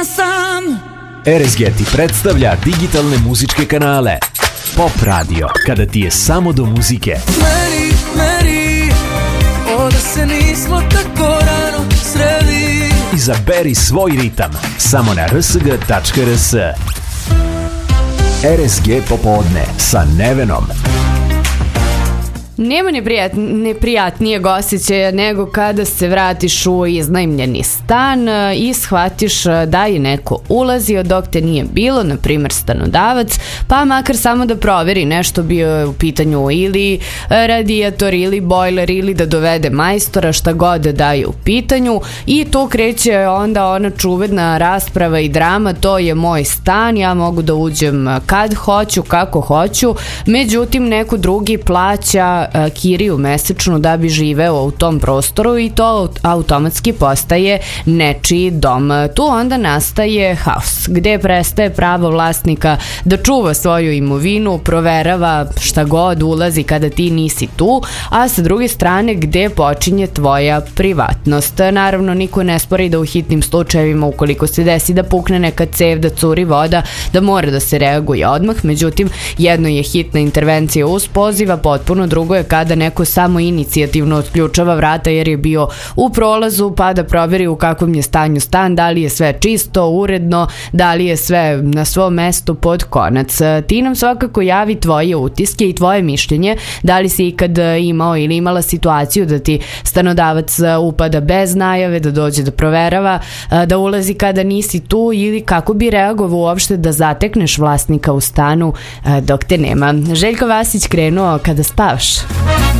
ja sam. RSG ti predstavlja digitalne muzičke kanale. Pop radio, kada ti je samo do muzike. Meri, da se nismo tako rano sreli. Izaberi svoj ritam, samo na rsg.rs. RSG popodne sa Nevenom. Nema neprijatnijeg osjećaja nego kada se vratiš u iznajmljeni stan i shvatiš da je neko ulazio dok te nije bilo, na primjer stanodavac, pa makar samo da proveri nešto, bio je u pitanju ili radijator ili bojler ili da dovede majstora, šta god da je u pitanju, i tu kreće onda ona čuvedna rasprava i drama, to je moj stan, ja mogu da uđem kad hoću, kako hoću, međutim neko drugi plaća kiriju mesečnu da bi živeo u tom prostoru i to automatski postaje nečiji dom. Tu onda nastaje haos, gde prestaje pravo vlasnika da čuva svoju imovinu, proverava šta god ulazi kada ti nisi tu, a sa druge strane gde počinje tvoja privatnost. Naravno, niko ne spori da u hitnim slučajevima, ukoliko se desi da pukne neka cev, da curi voda, da mora da se reaguje odmah, međutim, jedno je hitna intervencija uz poziv, a potpuno drugo je kada neko samo inicijativno otključava vrata jer je bio u prolazu, pa da proveri u kakvom je stanju stan, da li je sve čisto, uredno, da li je sve na svom mestu pod konac. Ti nam svakako javi tvoje utiske i tvoje mišljenje, da li si ikad imao ili imala situaciju da ti stanodavac upada bez najave, da dođe da proverava, da ulazi kada nisi tu, ili kako bi reagovao uopšte da zatekneš vlasnika u stanu dok te nema. Željko Vasić krenuo Kada spavaš.